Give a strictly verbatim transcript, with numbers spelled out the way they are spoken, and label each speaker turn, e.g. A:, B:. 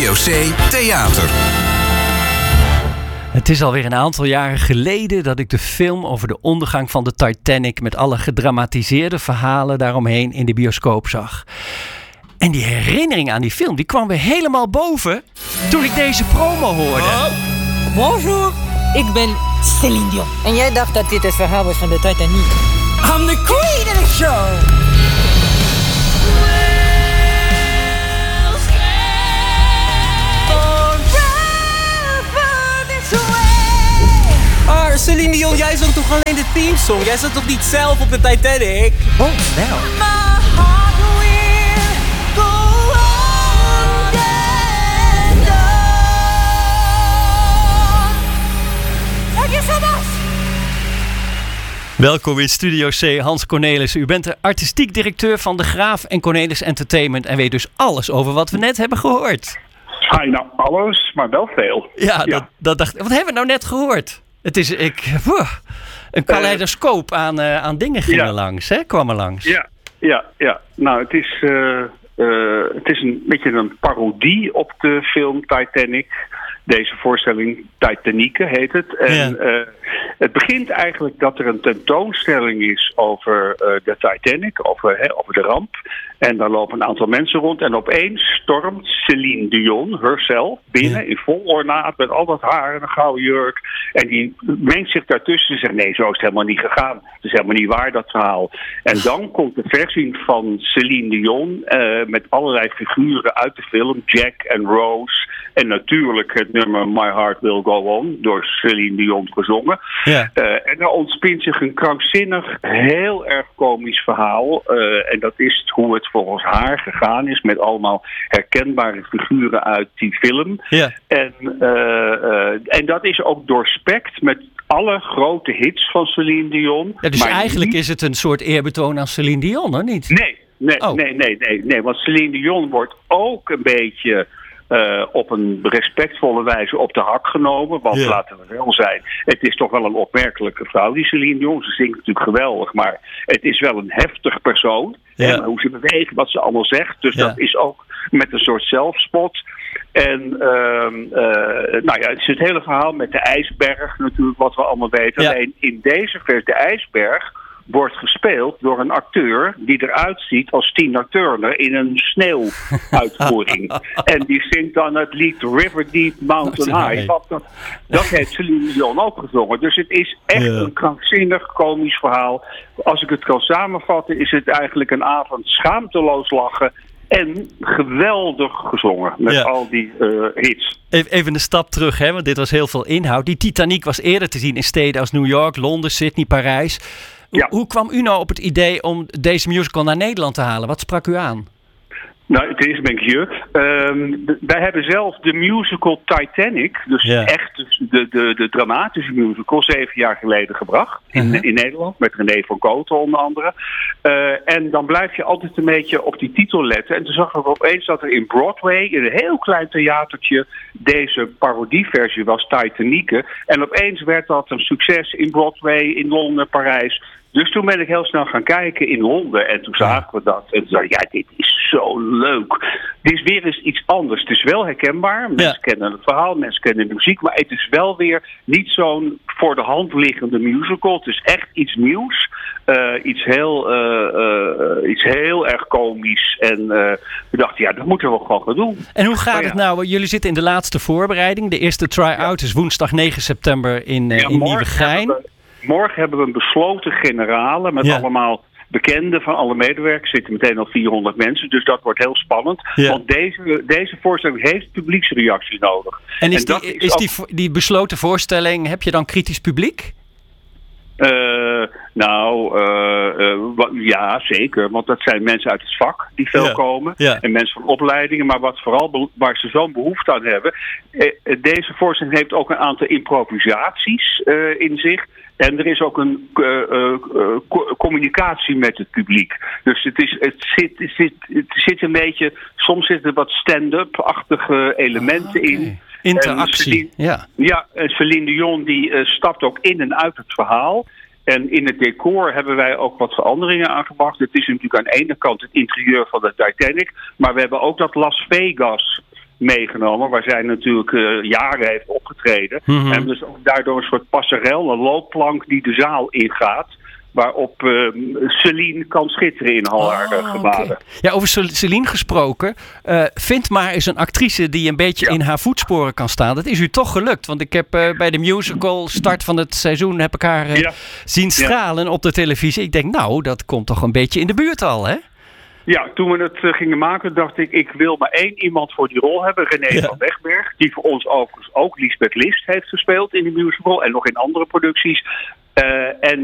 A: Studio C Theater.
B: Het is alweer een aantal jaren geleden dat ik de film over de ondergang van de Titanic met alle gedramatiseerde verhalen daaromheen in de bioscoop zag. En die herinnering aan die film, die kwam weer helemaal boven toen ik deze promo hoorde.
C: Oh. Bonjour, ik ben Céline Dion. En jij dacht dat dit het verhaal was van de Titanic? I'm the queen of the show!
D: Maar Céline Dion, jij zong toch alleen de themesong? Jij zat toch niet zelf op de Titanic?
C: Oh, wel.
B: Welkom in Studio C, Hans Cornelis. U bent de artistiek directeur van De Graaf en Cornelis Entertainment en weet dus alles over wat we net hebben gehoord.
E: Hi, nou alles, maar wel veel.
B: Ja, ja. Dat, dat dacht ik. Wat hebben we nou net gehoord? Het is ik, woe, een kaleidoscoop uh, aan, uh, aan dingen gingen ja. langs, hè? Kwam er langs.
E: Ja, ja, ja. Nou, het is, uh, uh, het is een beetje een parodie op de film Titanic. Deze voorstelling Titanique heet het. En ja. uh, het begint eigenlijk dat er een tentoonstelling is over uh, de Titanic, over, hè, over de ramp. En daar lopen een aantal mensen rond. En opeens stormt Céline Dion, herself, binnen ja. in vol ornaat met al dat haar en een gouden jurk. En die mengt zich daartussen en zegt, nee, zo is het helemaal niet gegaan. Het is helemaal niet waar, dat verhaal. En dan komt de versie van Céline Dion uh, met allerlei figuren uit de film. Jack en Rose. En natuurlijk het nummer My Heart Will Go On, door Céline Dion gezongen. Ja. Uh, en daar ontspint zich een krankzinnig, heel erg komisch verhaal. Uh, en dat is hoe het volgens haar gegaan is met allemaal herkenbare figuren uit die film. Ja. En, uh, uh, en dat is ook doorspekt met alle grote hits van Céline Dion.
B: Ja, dus maar eigenlijk niet... is het een soort eerbetoon aan Céline Dion, hoor, niet?
E: Nee, nee, oh. nee, nee, nee, nee. Want Céline Dion wordt ook een beetje... Uh, op een respectvolle wijze op de hak genomen. Want ja. laten we wel zijn, het is toch wel een opmerkelijke vrouw, die Céline Dion. Ze zingt natuurlijk geweldig, maar het is wel een heftig persoon. Ja. Hè, hoe ze beweegt, wat ze allemaal zegt. Dus ja. dat is ook met een soort zelfspot. En uh, uh, nou ja, het is het hele verhaal met de ijsberg natuurlijk, wat we allemaal weten. Ja. Alleen in deze versie, de ijsberg wordt gespeeld door een acteur die eruit ziet als Tina Turner in een sneeuwuitvoering. En die zingt dan het lied River Deep Mountain High. Dat, dat, dat heeft Céline Dion ook gezongen. Dus het is echt ja. een krankzinnig komisch verhaal. Als ik het kan samenvatten, is het eigenlijk een avond schaamteloos lachen en geweldig gezongen met ja. al die uh, hits.
B: Even een stap terug, hè, want dit was heel veel inhoud. Die Titanic was eerder te zien in steden als New York, Londen, Sydney, Parijs. Ja. Hoe kwam u nou op het idee om deze musical naar Nederland te halen? Wat sprak u aan?
E: Nou, ten eerste ben ik hier. Um, d- wij hebben zelf de musical Titanic, dus ja. echt de, de, de dramatische musical, zeven jaar geleden gebracht. In, uh-huh. in Nederland, met René van Kooten onder andere. Uh, en dan blijf je altijd een beetje op die titel letten. En toen zag ik opeens dat er in Broadway, in een heel klein theatertje, deze parodieversie was, Titanique. En opeens werd dat een succes in Broadway, in Londen, Parijs. Dus toen ben ik heel snel gaan kijken in Londen en toen zagen we dat. En toen dacht ik, ja, dit is zo leuk. Dit is weer eens iets anders. Het is wel herkenbaar. Mensen ja. kennen het verhaal, mensen kennen de muziek. Maar het is wel weer niet zo'n voor de hand liggende musical. Het is echt iets nieuws. Uh, iets, heel, uh, uh, iets heel erg komisch. En uh, we dachten, ja, dat moeten we gewoon gaan doen.
B: En hoe gaat
E: maar,
B: het
E: ja.
B: nou? Jullie zitten in de laatste voorbereiding. De eerste try-out ja. is woensdag negen september in, uh, ja, in Nieuwegein.
E: Morgen hebben we een besloten generale met ja. allemaal bekenden van alle medewerkers. Er zitten meteen al vierhonderd mensen, dus dat wordt heel spannend. Ja. Want deze, deze voorstelling heeft publieksreacties nodig.
B: En is, en die, is, is ook... die, die besloten voorstelling, heb je dan kritisch publiek?
E: Uh, nou, uh, uh, wat, ja, zeker. Want dat zijn mensen uit het vak die veel ja. komen. Ja. En mensen van opleidingen. Maar wat vooral be- waar ze zo'n behoefte aan hebben. Uh, deze voorstelling heeft ook een aantal improvisaties uh, in zich. En er is ook een uh, uh, uh, communicatie met het publiek. Dus het, is, het, zit, het, zit, het zit een beetje... Soms zitten er wat stand-up-achtige elementen ah, okay. in.
B: Interactie, Celine,
E: ja. Ja, en Céline Dion die uh, stapt ook in en uit het verhaal. En in het decor hebben wij ook wat veranderingen aangebracht. Het is natuurlijk aan de ene kant het interieur van de Titanic. Maar we hebben ook dat Las Vegas meegenomen, waar zij natuurlijk uh, jaren heeft opgetreden.
B: Mm-hmm.
E: En dus ook daardoor een soort passerel, een loopplank die de zaal ingaat, waarop uh, Celine kan schitteren in al haar
B: Oh,
E: gebaden.
B: okay. Ja, over Celine gesproken. Uh, vind maar eens een actrice die een beetje ja. in haar voetsporen kan staan. Dat is u toch gelukt. Want ik heb uh, bij de musical start van het seizoen heb ik haar uh, ja. zien stralen ja. op de televisie. Ik denk, nou, dat komt toch een beetje in de buurt al, hè?
E: Ja, toen we het uh, gingen maken, dacht ik, ik wil maar één iemand voor die rol hebben. René ja. van Wegberg, die voor ons overigens ook Lisbeth List heeft gespeeld in de musical en nog in andere producties. Uh, en